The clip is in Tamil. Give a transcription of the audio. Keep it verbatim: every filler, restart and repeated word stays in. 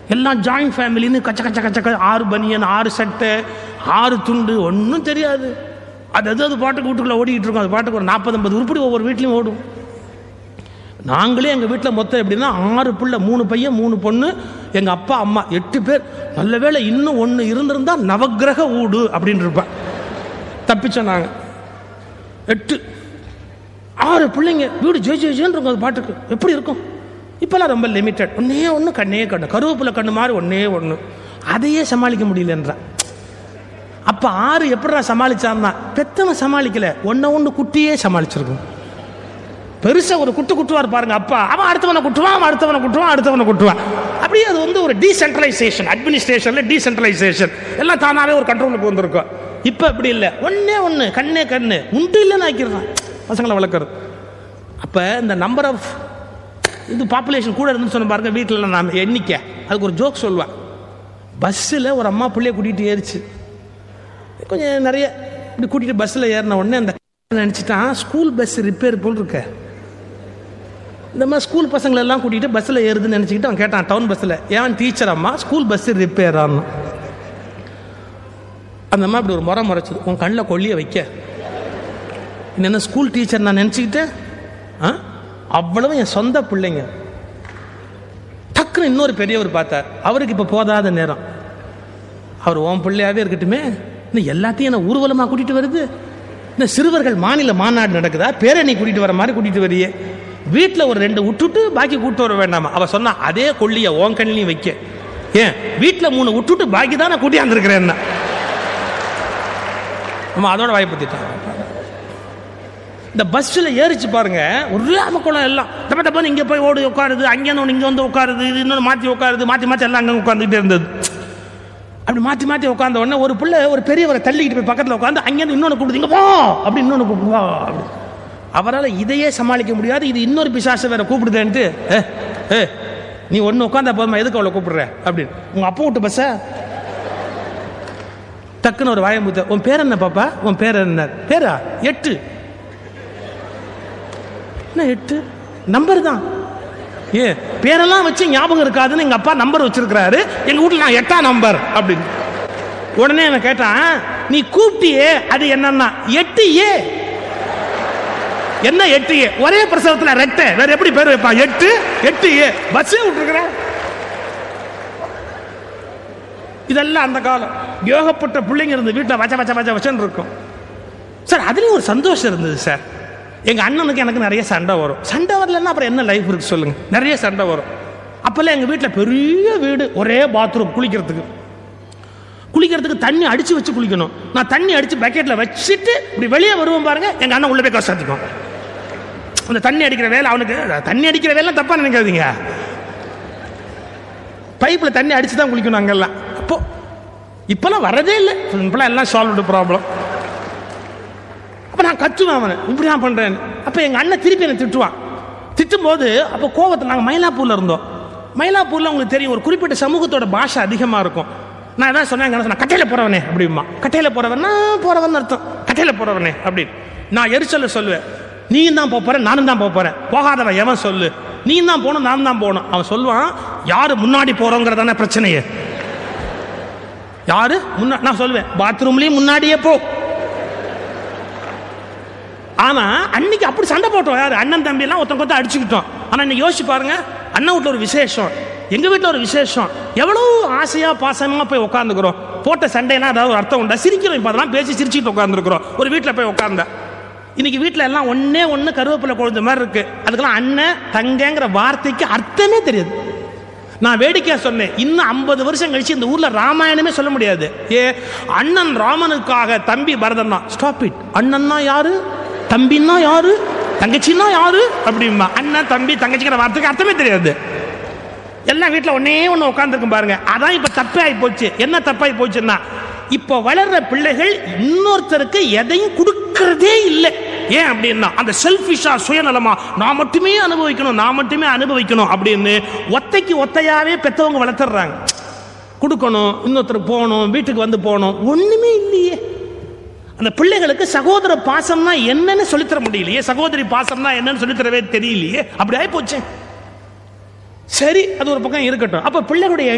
எல்லாம் ஜாயிண்ட் ஃபேமிலின்னு கச்ச கச்ச கச்ச ஆறு பனியன், ஆறு சட்டை, ஆறு துண்டு, ஒன்றும் தெரியாது. அது அது அது பாட்டுக்கு வீட்டுக்குள்ளே ஓடிக்கிட்டு இருக்கோம். அது பாட்டுக்கு ஒரு நாற்பது ஐம்பது உருப்படி ஒவ்வொரு வீட்லையும் ஓடும். நாங்களே எங்கள் வீட்டில் மொத்தம் எப்படின்னா ஆறு பிள்ளை, மூணு பையன் மூணு பொண்ணு, எங்கள் அப்பா அம்மா எட்டு பேர். நல்ல வேளை இன்னும் ஒன்று இருந்திருந்தா நவக்கிரக வீடு அப்படின்னு இருப்பேன். தப்பிச்சோம் நாங்கள். எட்டு ஆறு பிள்ளைங்க, வீடு ஜெய் ஜெய் ஜெயின்னு இருக்கும். அது பாட்டுக்கு எப்படி இருக்கும்? இப்போல்லாம் ரொம்ப லிமிட்டட். ஒன்னே ஒன்று கண்ணே கண்ணு, கருவேப்பிலை கண்ணு மாதிரி ஒன்னே ஒன்று, அதையே சமாளிக்க முடியலன்றான். அப்போ ஆறு எப்படா சமாளிச்சான்னா, பெத்தவன் சமாளிக்கல, ஒன்றை ஒன்று குட்டியே சமாளிச்சிருக்கும். பெருசா ஒரு குட்டு குட்டுவார் பாருங்க அப்பா, அவன் அடுத்தவனை குட்டுவான், அவன் அடுத்தவனை குட்டுவான், அடுத்தவனை குட்டுவான். அப்படியே அது வந்து ஒரு டீசென்ட்ரலைசேஷன், அட்மினிஸ்ட்ரேஷன்ல டீசென்ட்ரலைசேஷன், எல்லாம் தானாவே ஒரு கண்ட்ரோலுக்கு வந்திருக்கும். இப்போ அப்படி இல்லை, ஒன்னே ஒன்று கண்ணே கண்ணு, உண்டு இல்லைன்னு ஆக்கிடுறான் பசங்களை வளர்க்குறது. அப்போ இந்த நம்பர் ஆஃப் இது பாப்புலேஷன் கூட இருந்துன்னு சொன்ன பாருங்க வீட்டில் நான் எண்ணிக்கை. அதுக்கு ஒரு ஜோக் சொல்லுவேன். பஸ்ஸில் ஒரு அம்மா பிள்ளைய கூட்டிகிட்டு ஏறிச்சு, கொஞ்சம் நிறைய இப்படி கூட்டிகிட்டு பஸ்ஸில் ஏறின உடனே அந்த நினச்சிட்டான் ஸ்கூல் பஸ் ரிப்பேர் போல் இருக்க. இந்த மாதிரி ஸ்கூல் பசங்களெல்லாம் கூட்டிகிட்டு பஸ்ஸில் ஏறுதுன்னு நினச்சிக்கிட்டு அவன் கேட்டான் டவுன் பஸ்ஸில், ஏன் டீச்சர் அம்மா ஸ்கூல் பஸ்ஸு ரிப்பேர் ஆகணும். அந்த அம்மா இப்படி ஒரு முறை முறைச்சது, உன் கண்ணில் கொல்லிய வைக்க என்ன ஸ்கூல் டீச்சர் நான் நினச்சிக்கிட்டேன், ஆ அவ்வளவு என் சொந்த பிள்ளைங்க. டக்குன்னு இன்னொரு பெரியவர் பார்த்தார், அவருக்கு இப்போ போதாத நேரம், அவர் உன் பிள்ளையாவே இருக்கட்டுமே, இன்னும் எல்லாத்தையும் என்ன ஊர்வலமாக கூட்டிகிட்டு வருது, இந்த சிறுவர்கள் மாநில மாநாடு நடக்குதா, பேரணி கூட்டிகிட்டு வர மாதிரி கூட்டிகிட்டு வரையே, வீட்டில் ஒரு ரெண்டு விட்டுட்டு பாக்கி கூப்பிட்டு வர வேண்டாமா. அவள் சொன்னா அதே கொல்லிய உன் கண்ணிலையும் வைக்க, ஏன் வீட்டில் மூணு விட்டுட்டு பாக்கி தான் நான் கூட்டியாந்துருக்கிறேன். நம்ம அதோட வாய்ப்புத்திட்டான். இந்த பஸ்ஸில் ஏறிச்சு பாருங்க, ஒரே அமக்குளம் எல்லாம் தப்ப தப்பான்னு இங்கே போய் ஓடி உட்காருது, அங்கே ஒன்று இங்கே வந்து உட்காருது, இது இன்னொன்று மாற்றி உட்காருது, மாற்றி மாற்றி எல்லாம் அங்கே உட்காந்துக்கிட்டே இருந்தது. அப்படி மாற்றி மாற்றி உட்காந்த உடனே ஒரு பிள்ளை ஒரு பெரியவரை தள்ளிக்கிட்டு போய் பக்கத்தில் உட்காந்து அங்கேருந்து இன்னொன்று கூப்பிடுது, இங்கே போ அப்படி இன்னொன்று கூப்பிடுவா. அப்படி அவரால் இதையே சமாளிக்க முடியாது, இது இன்னொரு பிசாசை வேற கூப்பிடுதேன்ட்டு, ஏ ஏ நீ ஒன்று உட்காந்தா போதுமா, எதுக்கு அவளை கூப்பிடுற அப்படின்னு. உங்கள் அப்பா விட்டு பஸ்ஸா டக்குன்னு ஒரு வாயம்பூத்த, உன் பேர் என்ன பாப்பா, உன் பேர் என்ன, பேரா எட்டு, என்ன எட்டு நம்பர் தான், ஏ பேரெல்லாம் வச்சு ஞாபகம் இருக்காதுன்னு எங்க அப்பா நம்பர் வச்சிருக்கிறாரு, எங்க வீட்டுல நான் எட்டாம் நம்பர் அப்படின்னு. உடனே என்ன கேட்டான், நீ கூப்பிட்டியே அது என்னன்னா, எட்டு ஏ. என்ன எட்டு ஏ, ஒரே பிரசவத்துல ரெட்டை, வேற எப்படி பேர் வைப்பா, எட்டு எட்டு ஏ, பஸ்ஸே விட்டுருக்கிற. இதெல்லாம் அந்த காலம். யோகப்பட்ட பிள்ளைங்க இருந்து வீட்டில் வச்ச வச்ச வச்ச வச்சன்னு இருக்கும் சார். அதுலேயும் ஒரு சந்தோஷம் இருந்தது சார். எங்கள் அண்ணனுக்கு எனக்கு நிறைய சண்டை வரும். சண்டை வரலன்னா அப்புறம் என்ன லைஃப் இருக்கு சொல்லுங்க. நிறைய சண்டை வரும். அப்போல்லாம் எங்கள் வீட்டில் பெரிய வீடு, ஒரே பாத்ரூம், குளிக்கிறதுக்கு குளிக்கிறதுக்கு தண்ணி அடித்து வச்சு குளிக்கணும். நான் தண்ணி அடித்து பக்கெட்டில் வச்சுட்டு இப்படி வெளியே வருவோம் பாருங்க, எங்கள் அண்ணன் உள்ள போய் கஷ்டத்துக்கும். அந்த தண்ணி அடிக்கிற வேலை அவனுக்கு, தண்ணி அடிக்கிற வேலை தப்பாக நினைக்காதீங்க, பைப்பில் தண்ணி அடித்து தான் குளிக்கணும் அங்கெல்லாம். அப்போ இப்போல்லாம் வரதே இல்லை, இப்போலாம் எல்லாம் சால்வ்டு ப்ராப்ளம். அப்போ நான் கத்துவேன் அவனை, இப்படி நான் பண்ணுறேன்னு. அப்போ எங்கள் அண்ணன் திருப்பி என்னை திட்டுவான். திட்டும் போது அப்போ கோவத்தில், நாங்கள் மயிலாப்பூரில் இருந்தோம். மயிலாப்பூரில் உங்களுக்கு தெரியும் ஒரு குறிப்பிட்ட சமூகத்தோட பாஷை அதிகமாக இருக்கும். நான் எதாவது சொன்னேன், நான் கட்டையில் போகிறவனே அப்படிமா, கட்டையில் போகிறவன்னா போகிறவன் அர்த்தம், கட்டையில் போகிறவனே அப்படின்னு. நான் எரிச்சல சொல்லுவேன், நீயும் தான் போக போகிறேன், நானும் தான் போக போகிறேன், போகாதவன் எவன் சொல்லு, நீயும் தான் போகணும் நானும் தான் போகணும். அவன் சொல்லுவான், யாரு முன்னாடி போகிறோங்கிறதான பிரச்சனையே, யாரு முன்னா. நான் சொல்லுவேன், பாத்ரூம்லேயும் முன்னாடியே போ. ஆனா அன்னைக்கு அப்படி சண்டை போட்டோம், யாரு அண்ணன் தம்பி எல்லாம் ஒருத்தன் கொத்த அடிச்சுக்கிட்டோம். ஆனா இன்னைக்கு யோசிச்சு பாருங்க, அண்ணன் வீட்டில் ஒரு விசேஷம், எங்க வீட்டில் ஒரு விசேஷம், எவ்வளவு ஆசையா பாசமா போய் உட்காந்துக்கிறோம். போட்ட சண்டைனா ஏதாவது ஒரு அர்த்தம் உண்டா? சிரிக்கிறோம். இப்போ அதெல்லாம் பேசி சிரிச்சுட்டு உட்காந்துருக்கிறோம். ஒரு வீட்டில் போய் உட்கார்ந்த இன்னைக்கு வீட்டில் எல்லாம் ஒன்னே ஒன்று கருவேப்பிலை கொழுந்த மாதிரி இருக்கு. அதுக்கெல்லாம் அண்ணன் தங்கங்கிற வார்த்தைக்கு அர்த்தமே தெரியாது. நான் வேடிக்கையா சொன்னேன், இன்னும் ஐம்பது வருஷம் கழிச்சு இந்த ஊர்ல ராமாயணமே சொல்ல முடியாது. ஏ அண்ணன் ராமனுக்காக தம்பி பரதன் தான். Stop it. அண்ணன்னா யாரு, தம்பின்னா யாரு, தங்கச்சின்னா யாரு அப்படிமா. அண்ணன் தம்பி தங்கச்சிக்கிற வார்த்தைக்கு அர்த்தமே தெரியாது. எல்லாம் வீட்டில் ஒன்னே ஒன்று உட்காந்துருக்கும் பாருங்க. அதான் இப்ப தப்பாகி போச்சு. என்ன தப்பாகி போச்சுன்னா, இப்போ வளர்ற பிள்ளைகள் இன்னொருத்தருக்கு எதையும் கொடுக்கறதே இல்லை. ஏன் அப்படின்னா, அந்த செல்ஃபிஷா, சுயநலமா, நான் மட்டுமே அனுபவிக்கணும், நான் மட்டுமே அனுபவிக்கணும் அப்படின்னு ஒத்தைக்கு ஒத்தையாவே பெற்றவங்க வளர்த்துறாங்க. கொடுக்கணும், இன்னொருத்தருக்கு போகணும், வீட்டுக்கு வந்து போகணும், ஒண்ணுமே இல்லையே. அந்த பிள்ளைகளுக்கு சகோதர பாசம்னா என்னன்னு சொல்லித்தர முடியலையே, சகோதரி பாசம்னா என்னன்னு சொல்லித்தரவே தெரியலையே. அப்படி ஆகி போச்சு. சரி, அது ஒரு பக்கம் இருக்கட்டும். அப்ப பிள்ளைகளுடைய